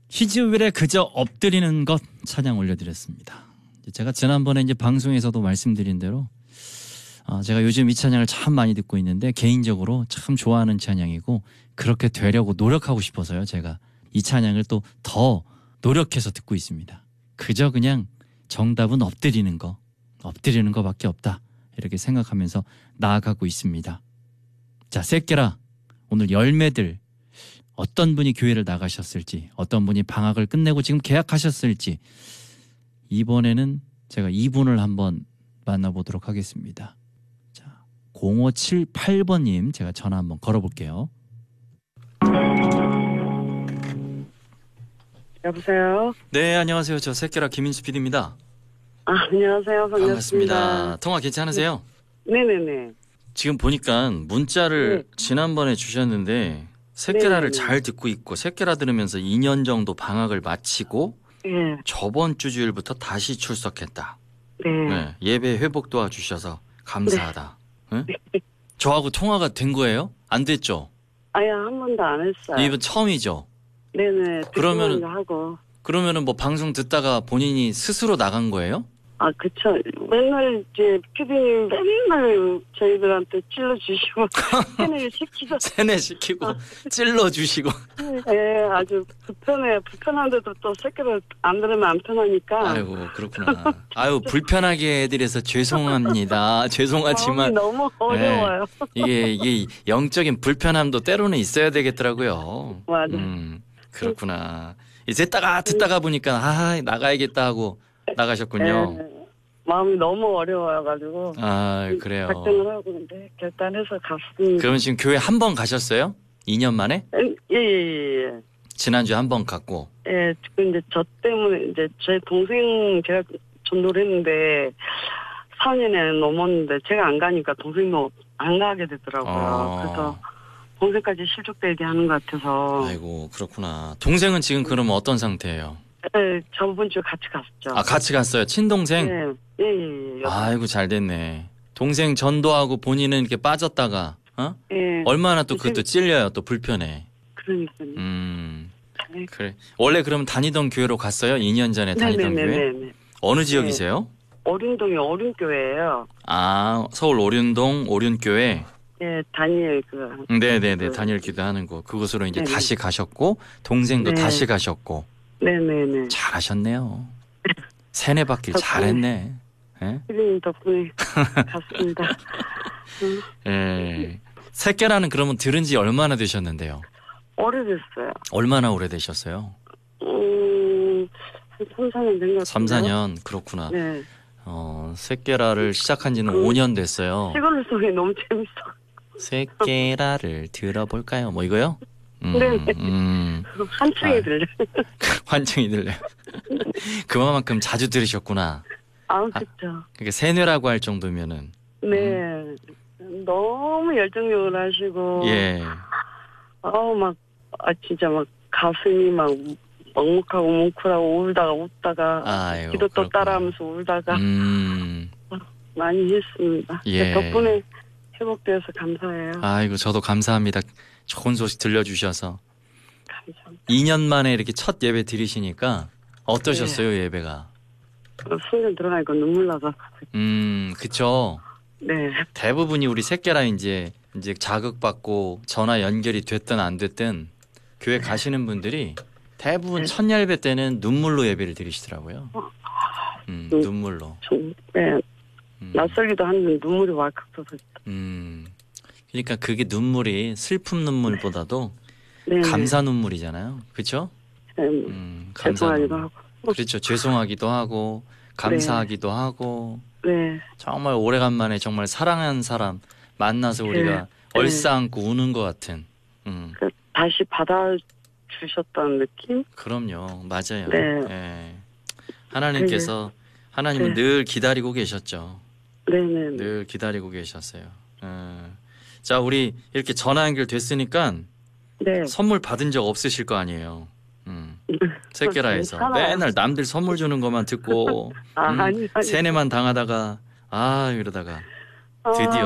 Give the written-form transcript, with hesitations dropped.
희지율에 그저 엎드리는 것 찬양 올려드렸습니다. 제가 지난번에 이제 방송에서도 말씀드린 대로 제가 요즘 이 찬양을 참 많이 듣고 있는데 개인적으로 참 좋아하는 찬양이고 그렇게 되려고 노력하고 싶어서요. 제가 이 찬양을 또 더 노력해서 듣고 있습니다. 그저 그냥 정답은 엎드리는 거밖에 없다. 이렇게 생각하면서 나아가고 있습니다. 자, 새끼라 오늘 열매들 어떤 분이 교회를 나가셨을지 어떤 분이 방학을 끝내고 지금 개학하셨을지 이번에는 제가 이분을 한번 만나보도록 하겠습니다. 자, 0578번님 제가 전화 한번 걸어볼게요. 여보세요? 네, 안녕하세요. 저 새끼라 김인수 PD입니다. 안녕하세요. 반갑습니다. 통화 괜찮으세요? 네네네. 지금 보니까 문자를 지난번에 주셨는데 새끼라를 잘 듣고 있고 새끼라 들으면서 2년 정도 방학을 마치고 저번 주 주일부터 다시 출석했다. 네, 예배 회복 도와주셔서 감사하다. 네? 저하고 통화가 된 거예요? 안 됐죠? 아야, 한 번도 안 했어요. 이번 처음이죠? 네네. 그러면은 뭐 방송 듣다가 본인이 스스로 나간 거예요? 아, 그쵸. 맨날 이제 피디님 맨날 저희들한테 찔러주시고 세뇌시키고 찔러주시고 네, 아주 불편해요. 불편한데도 또 새끼를 안 들으면 안 편하니까. 아이고, 그렇구나. 아유, 불편하게 해드려서 죄송합니다. 죄송하지만 너무 어려워요. 네, 이게 영적인 불편함도 때로는 있어야 되겠더라고요. 맞아. 그렇구나. 이제 듣다가 보니까 나가야겠다 하고 나가셨군요. 네, 마음이 너무 어려워가지고. 아, 그래요. 작정을 하고 근데 결단해서 갔습니다. 그러면 지금 교회 한 번 가셨어요? 2년 만에? 예. 지난주에 한 번 갔고. 예, 근데 저 때문에 이제 제 동생 제가 전도를 했는데 4년이 넘었는데 제가 안 가니까 동생도 안 가게 되더라고요. 그래서 동생까지 실족되게 하는 것 같아서. 아이고, 그렇구나. 동생은 지금 그러면 어떤 상태예요? 네, 저번 주에 같이 갔죠. 아, 같이 갔어요? 친동생? 네. 예. 아이고, 잘 됐네. 동생 전도하고 본인은 이렇게 빠졌다가, 예. 얼마나 또 그것도 찔려요. 또 불편해. 그러니까요. 네. 그래. 원래 그러면 다니던 교회로 갔어요? 2년 전에 다니던 교회? 네네네. 어느 지역이세요? 오륜동이 오륜교회예요. 아, 서울 오륜동 오륜교회? 예, 다니엘 네네네. 다니엘 기도하는 곳. 그곳으로 이제 다시 가셨고, 동생도 다시 가셨고. 네네네. 잘하셨네요. 세뇌받길 잘했네. 피디님 덕분에 갔습니다. 새끼라는 그러면 들은 지 얼마나 되셨는데요? 오래됐어요. 얼마나 오래되셨어요? 한 3, 4년 된 것 같아요. 3, 4년? 그렇구나. 네. 새끼라를 시작한 지는 5년 됐어요. 시골 소리 너무 재밌어. 새끼라를 들어볼까요? 뭐 이거요? 한층이 들려. 환청이 들려요. 그만큼 자주 들으셨구나. 그렇죠. 그러니까 세뇌라고 할 정도면은. 네. 너무 열정적으로 하시고. 예. 진짜 가슴이 먹먹하고 뭉클하고 울다가 웃다가. 아이고, 기도 또 그렇구나. 따라하면서 울다가. 많이 했습니다. 예. 덕분에 회복되어서 감사해요. 아이고, 저도 감사합니다. 좋은 소식 들려주셔서. 감사합니다. 2년 만에 이렇게 첫 예배 드리시니까 어떠셨어요, 예배가? 순간 들어가니까 눈물 나서. 그쵸. 네. 대부분이 우리 새끼라 이제 자극받고 전화 연결이 됐든 안 됐든 교회 가시는 분들이 대부분 첫 예배 때는 눈물로 예배를 드리시더라고요. 눈물로. 네. 낯설기도 한데 눈물이 왈칵 쏟아져. 그러니까 그게 눈물이 슬픔 눈물보다도 감사 눈물이잖아요. 그렇죠? 죄송하기도 하고. 그렇죠. 죄송하기도 하고 감사하기도 하고. 네. 정말 오래간만에 정말 사랑하는 사람 만나서 우리가 얼싸안고 우는 것 같은. 다시 받아주셨다는 느낌? 그럼요. 맞아요. 네. 하나님은 늘 기다리고 계셨죠. 네네. 늘 기다리고 계셨어요. 자, 우리 이렇게 전화 연결됐으니까 선물 받은 적 없으실 거 아니에요. 새끼라에서 맨날 남들 선물 주는 것만 듣고 세뇌만 당하다가 이러다가 드디어